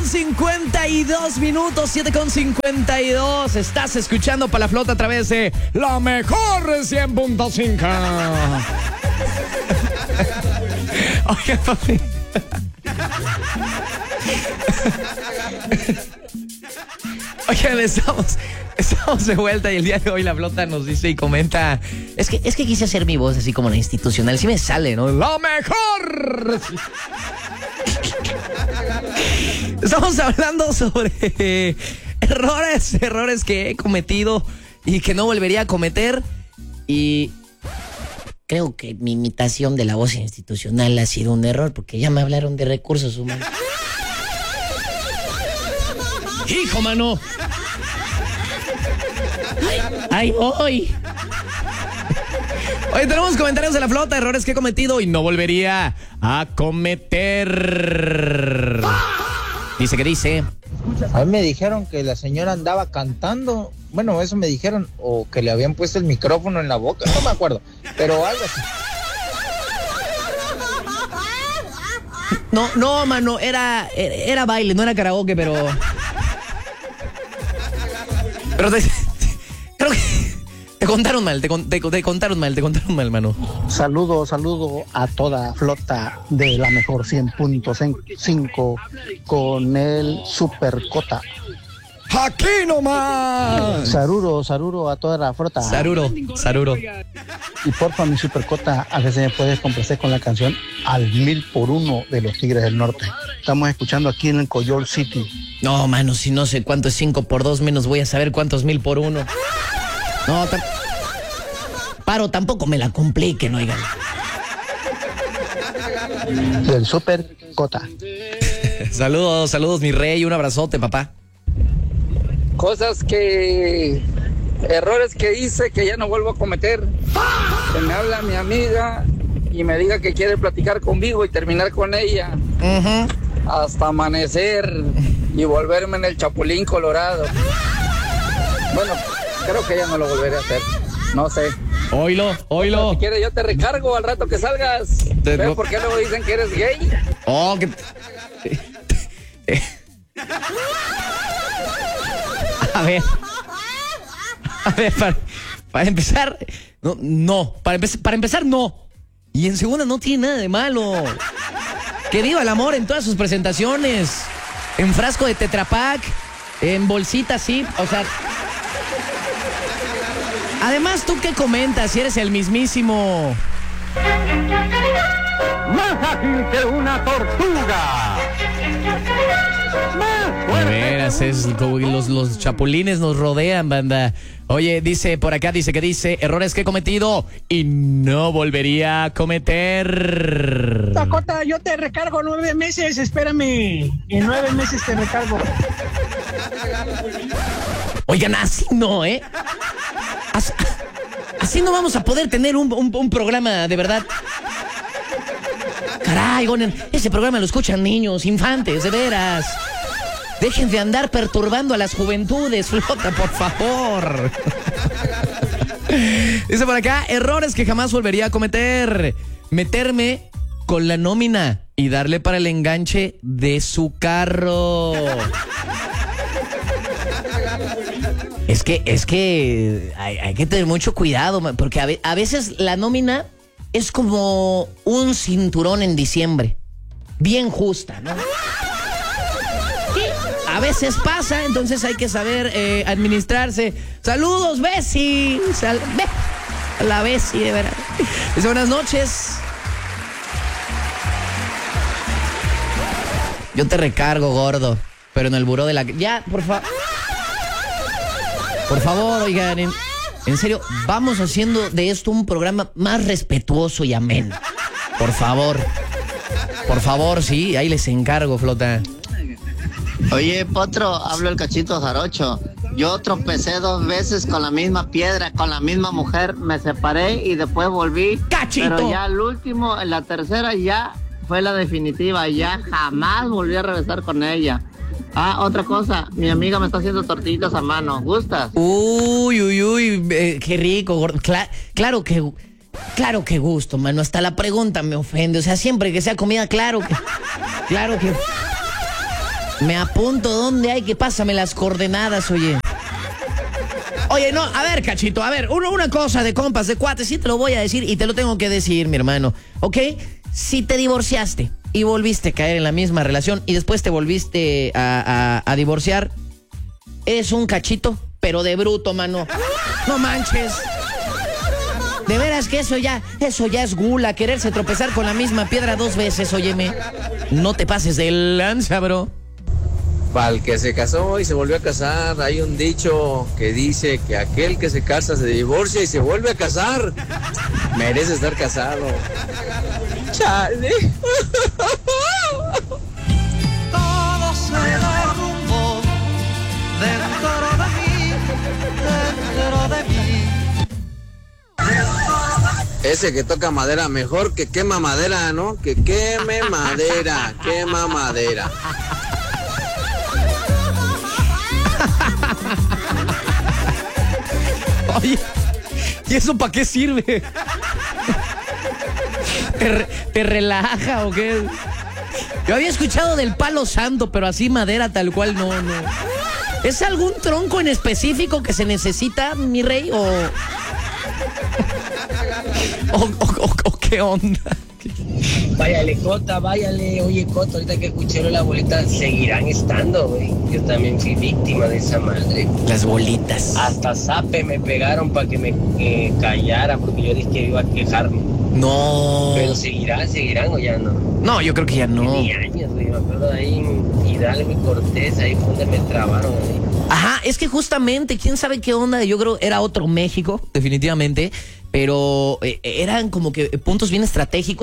7:52, 7:52. Estás escuchando Palaflota a través de la mejor 100.5. Oye, papi. Oigan, estamos de vuelta y el día de hoy la Flota nos dice y comenta. Es que quise hacer mi voz así como la institucional. Sí me sale, ¿no? ¡La mejor! Estamos hablando sobre errores que he cometido y que no volvería a cometer. Y creo que mi imitación de la voz institucional ha sido un error, porque ya me hablaron de recursos humanos. ¡Hijo, mano! ¡Ahí voy! Oye, tenemos comentarios de la Flota, errores que he cometido y no volvería a cometer. Dice que dice. A mí me dijeron que la señora andaba cantando. Bueno, eso me dijeron. O que le habían puesto el micrófono en la boca. No me acuerdo. Pero algo así. No, mano. Era baile, no era karaoke, pero creo que te contaron mal, te contaron mal, mano. Saludo a toda Flota de la mejor 100.5 con el Super Cota. ¡Aquí nomás! Saludo a toda la Flota. Saruro. Y porfa, mi Super Cota, a ver si me puedes complacer con la canción Al 1000x1 de los Tigres del Norte. Estamos escuchando aquí en el Coyol City. No, mano, si no sé cuánto es 5x2, menos voy a saber cuánto es 1000x1. No, Paro, tampoco me la compliquen, oigan. Del Super Cota. Saludos, mi rey, un abrazote, papá. Errores que hice que ya no vuelvo a cometer. Que me habla mi amiga y me diga que quiere platicar conmigo y terminar con ella. Hasta amanecer y volverme en el Chapulín Colorado. Bueno, creo que ya no lo volveré a hacer. No sé. Oílo. Si quieres yo te recargo al rato que salgas. ¿Ves por qué luego dicen que eres gay? Oh, que... A ver, para empezar, no, para empezar, no. Y en segunda, no tiene nada de malo. Que viva el amor en todas sus presentaciones. En frasco de Tetra Pak, en bolsita, sí, o sea. Además, ¿tú qué comentas si eres el mismísimo? Más ágil que una tortuga. De veras, los chapulines nos rodean, banda. Oye, dice por acá, dice errores que he cometido y no volvería a cometer. Dakota, yo te recargo 9 meses, espérame. En 9 meses te recargo. Oigan, así no, ¿eh? Así no vamos a poder tener un programa de verdad. Caray, ese programa lo escuchan niños, infantes, de veras. Dejen de andar perturbando a las juventudes, Flota, por favor. Dice por acá, errores que jamás volvería a cometer. Meterme con la nómina y darle para el enganche de su carro. Es que hay que tener mucho cuidado, porque a veces la nómina es como un cinturón en diciembre. Bien justa, ¿no? A veces pasa, entonces hay que saber administrarse. Saludos, Bessie. La Bessie, de verdad. Dice, buenas noches. Yo te recargo, gordo, pero en el buró de la... Ya, por favor, oigan, en serio, vamos haciendo de esto un programa más respetuoso y ameno. Por favor, sí, ahí les encargo, Flota. Oye, Potro, hablo el Cachito Jarocho. Yo tropecé 2 veces con la misma piedra, con la misma mujer, me separé y después volví. ¡Cachito! Pero ya al último, en la tercera ya fue la definitiva, ya jamás volví a regresar con ella. Ah, otra cosa, mi amiga me está haciendo tortillitas a mano, ¿gustas? Uy, qué rico, gordo. Claro que gusto, mano, hasta la pregunta me ofende, o sea, siempre que sea comida, claro que... Me apunto dónde hay que pásame las coordenadas, oye. Oye, no, a ver, Cachito, a ver, una cosa de compas, de cuates, sí te lo voy a decir y te lo tengo que decir, mi hermano, ¿ok? Si te divorciaste y volviste a caer en la misma relación y después te volviste a divorciar, eres un cachito, pero de bruto, mano. No manches. De veras que eso ya es gula, quererse tropezar con la misma piedra 2 veces, óyeme. No te pases de lanza, bro. Para el que se casó y se volvió a casar, hay un dicho que dice que aquel que se casa se divorcia y se vuelve a casar, merece estar casado. Chale. Todo se derrumbó dentro de mí. Ese que toca madera mejor que quema madera, ¿no? Que queme madera, quema madera. Oye, ¿y eso para qué sirve? ¿Te relaja o qué? Yo había escuchado del palo santo, pero así madera tal cual no. ¿Es algún tronco en específico que se necesita, mi rey? ¿O qué onda? Váyale, Cota, váyale. Oye, Cota, ahorita que escuché la bolita, seguirán estando, güey. Yo también fui víctima de esa madre. Las bolitas. Hasta zape me pegaron para que me callara, porque yo dije que iba a quejarme. No. Pero seguirán o ya no. No, yo creo que ya no. Ni años, güey. Me acuerdo de ahí en Hidalgo y Cortés, ahí fue donde me trabaron, güey. Ajá, es que justamente, quién sabe qué onda, yo creo era otro México, definitivamente, pero eran como que puntos bien estratégicos.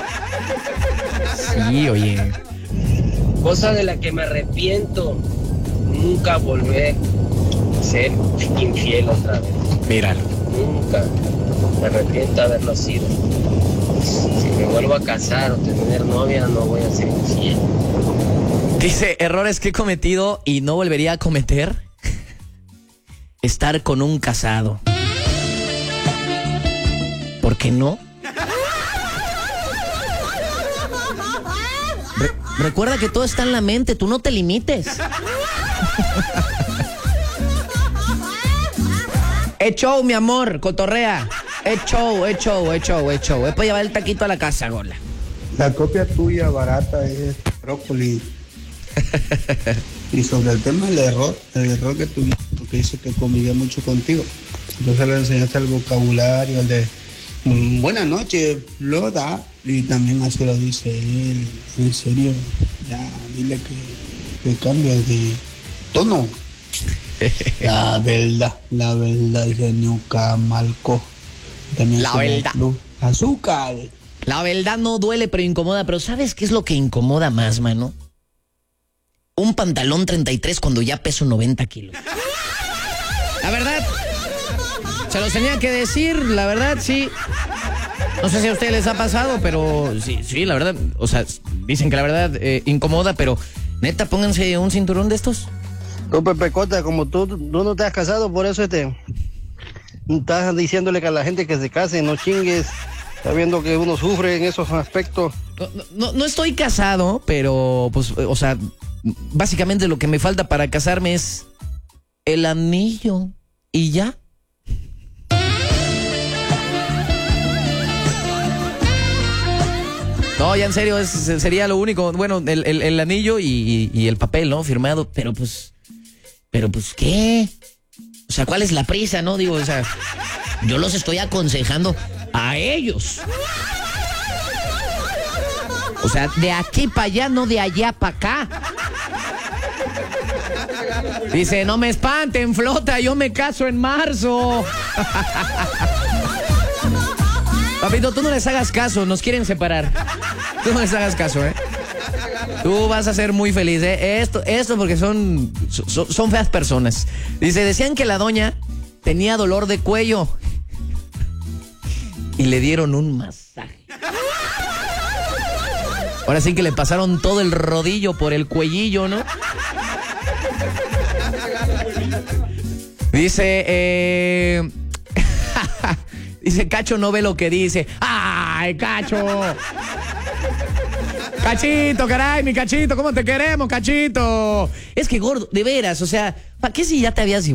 Sí, oye. Cosa de la que me arrepiento, nunca volver a ser infiel otra vez. Míralo. Nunca. Me arrepiento de haberlo sido. Si me vuelvo a casar o tener novia, no voy a ser infiel. Dice, errores que he cometido y no volvería a cometer. Estar con un casado. ¿Por qué no? Recuerda que todo está en la mente, tú no te limites. Show, mi amor, cotorrea. Show. Es para llevar el taquito a la casa, gola. La copia tuya barata es brócoli. Y sobre el tema del error que tuviste, porque dice que convivía mucho contigo. Entonces le enseñaste el vocabulario, el de buenas noches, Loda. Y también así lo dice él. En serio, ya dile que cambie de tono. La verdad, dice Newcamalco. También la verdad. Azúcar. La verdad no duele, pero incomoda. Pero ¿sabes qué es lo que incomoda más, mano? Un pantalón 33 cuando ya peso 90 kilos. La verdad, se los tenía que decir, la verdad, sí. No sé si a ustedes les ha pasado, pero sí, la verdad, o sea, dicen que la verdad incomoda, pero neta, pónganse un cinturón de estos. Tú, Pepe Cota, como tú no te has casado, por eso estás diciéndole que a la gente que se case, no chingues, sabiendo que uno sufre en esos aspectos. No estoy casado, pero, pues, o sea, básicamente lo que me falta para casarme es el anillo y ya. No, ya en serio, sería lo único. Bueno, el anillo y el papel, ¿no? Firmado, pero pues, ¿qué? O sea, ¿cuál es la prisa, no? Digo, o sea, yo los estoy aconsejando a ellos. O sea, de aquí para allá, no de allá para acá. Dice, no me espanten, flota, yo me caso en marzo. Papito, tú no les hagas caso, nos quieren separar. Tú no les hagas caso, ¿eh? Tú vas a ser muy feliz, ¿eh? Esto porque son feas personas. Dice, decían que la doña tenía dolor de cuello y le dieron un masaje. Ahora sí que le pasaron todo el rodillo por el cuellillo, ¿no? Dice, dice, Cacho no ve lo que dice. ¡Ay, Cacho! Cachito, caray, mi Cachito, ¿cómo te queremos, Cachito? Es que gordo, de veras, o sea, ¿para qué si ya te habías